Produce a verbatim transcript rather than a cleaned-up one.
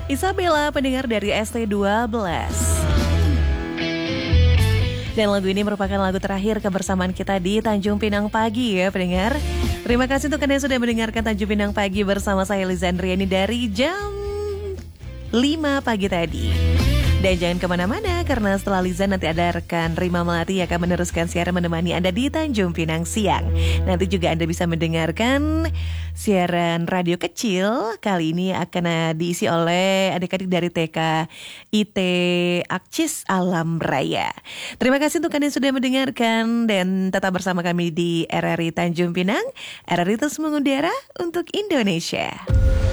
Isabella, pendengar dari S T dua belas. Dan lagu ini merupakan lagu terakhir kebersamaan kita di Tanjung Pinang Pagi ya pendengar. Terima kasih untuk Anda yang sudah mendengarkan Tanjung Pinang Pagi bersama saya Liza Andriani dari jam lima pagi tadi. Dan jangan kemana-mana karena setelah Liza nanti ada rekan Rima Melati yang akan meneruskan siaran menemani Anda di Tanjung Pinang siang. Nanti juga Anda bisa mendengarkan siaran radio kecil. Kali ini akan diisi oleh adik-adik dari T K I T Akcis Alam Raya. Terima kasih untuk Anda yang sudah mendengarkan dan tetap bersama kami di R R I Tanjung Pinang. R R I terus mengudara untuk Indonesia.